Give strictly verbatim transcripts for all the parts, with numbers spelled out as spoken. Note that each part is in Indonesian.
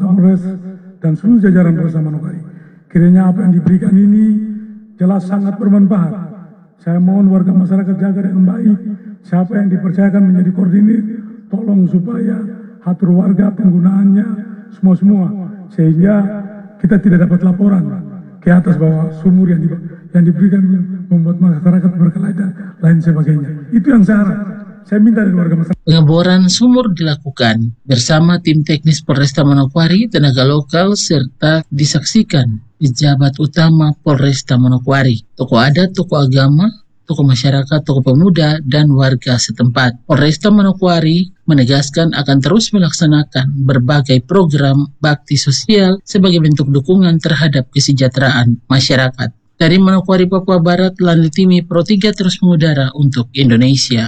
Kapolres dan seluruh jajaran Polresta Manokwari. Kiranya apa yang diberikan ini jelas sangat bermanfaat. Saya mohon warga masyarakat jaga dengan baik. Siapa yang dipercayakan menjadi koordinir, tolong supaya atur warga penggunaannya semua-semua. Sehingga kita tidak dapat laporan ke atas bahwa sumur yang, di, yang diberikan membuat masyarakat berkelahi dan lain sebagainya. Itu yang saya harap. Saya minta dari warga masyarakat. Pengeboran sumur dilakukan bersama tim teknis Polresta Manokwari, tenaga lokal, serta disaksikan pejabat utama Polresta Manokwari, tokoh adat, tokoh agama, tokoh masyarakat, tokoh pemuda, dan warga setempat. Polresta Manokwari menegaskan akan terus melaksanakan berbagai program bakti sosial sebagai bentuk dukungan terhadap kesejahteraan masyarakat. Dari Manokwari, Papua Barat, Lanlitimi Pro tiga terus mengudara untuk Indonesia.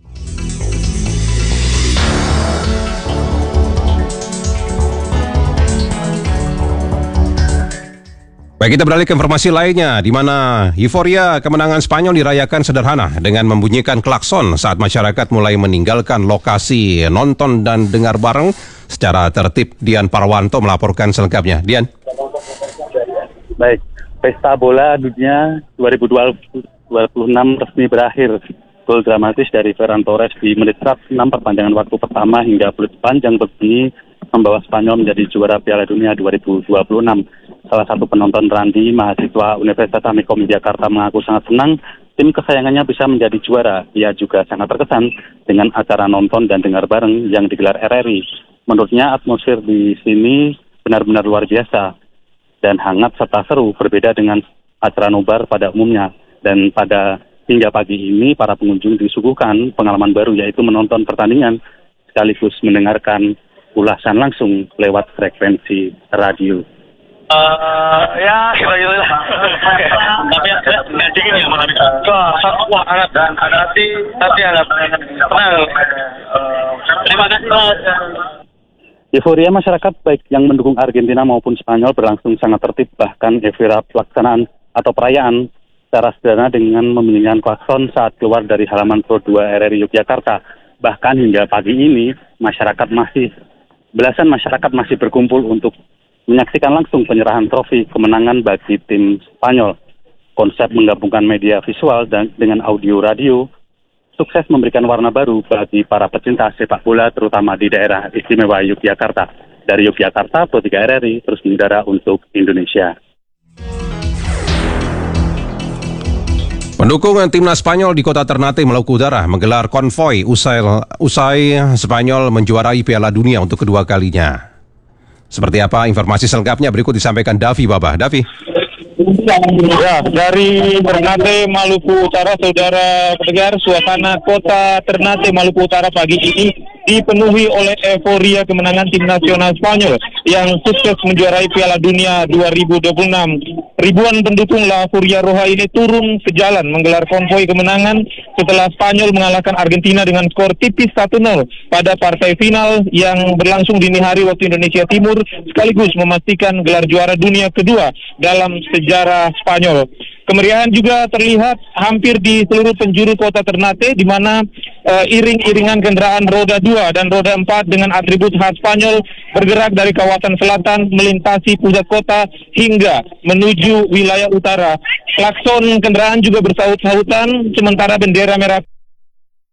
Baik, kita beralih ke informasi lainnya, di mana euforia kemenangan Spanyol dirayakan sederhana dengan membunyikan klakson saat masyarakat mulai meninggalkan lokasi nonton dan dengar bareng secara tertib. Dian Parwanto melaporkan selengkapnya. Dian. Baik, Pesta Bola Dunia dua ribu dua puluh enam resmi berakhir. Gol dramatis dari Ferran Torres di menit seratus enam perpanjangan waktu pertama hingga peluit panjang berbunyi membawa Spanyol menjadi juara Piala Dunia dua ribu dua puluh enam. Salah satu penonton Randi, mahasiswa Universitas Amikom Jakarta, mengaku sangat senang tim kesayangannya bisa menjadi juara. Ia juga sangat terkesan dengan acara nonton dan dengar bareng yang digelar R R I. Menurutnya atmosfer di sini benar-benar luar biasa dan hangat serta seru, berbeda dengan acara nobar pada umumnya. Dan pada hingga pagi ini para pengunjung disuguhkan pengalaman baru, yaitu menonton pertandingan sekaligus mendengarkan ulasan langsung lewat frekuensi radio. Uh, ya, kira-kira lah. Tapi nggak dingin ya malam itu. Wah, hangat dan nanti nanti ada tenang. Terima kasih Mas. Euforia masyarakat baik yang mendukung Argentina maupun Spanyol berlangsung sangat tertib, bahkan euforia pelaksanaan atau perayaan secara sederhana dengan membunyikan klakson saat keluar dari halaman Pro dua R R I Yogyakarta. Bahkan hingga pagi ini masyarakat masih belasan masyarakat masih berkumpul untuk menyaksikan langsung penyerahan trofi kemenangan bagi tim Spanyol. Konsep menggabungkan media visual dan dengan audio radio sukses memberikan warna baru bagi para pecinta sepak bola terutama di daerah istimewa Yogyakarta. Dari Yogyakarta, Pro tiga R R I terus mengudara untuk Indonesia. Pendukung timnas Spanyol di kota Ternate, Maluku Utara menggelar konvoi usai, usai Spanyol menjuarai Piala Dunia untuk kedua kalinya. Seperti apa informasi selengkapnya berikut disampaikan Davi Baba. Davi. Ya, dari Ternate, Maluku Utara, saudara pendengar, suasana kota Ternate, Maluku Utara pagi ini dipenuhi oleh euforia kemenangan tim nasional Spanyol yang sukses menjuarai Piala Dunia dua ribu dua puluh enam. Ribuan pendukung La Furia Roja ini turun sejalan menggelar konvoi kemenangan setelah Spanyol mengalahkan Argentina dengan skor tipis satu nol pada partai final yang berlangsung dini hari waktu Indonesia Timur, sekaligus memastikan gelar juara dunia kedua dalam sejarah Spanyol. Kemeriahan juga terlihat hampir di seluruh penjuru kota Ternate, di mana uh, iring-iringan kendaraan roda dua dan roda empat dengan atribut khas Spanyol bergerak dari kawasan selatan melintasi pusat kota hingga menuju wilayah utara. Klakson kendaraan juga bersaut-sautan, sementara bendera merah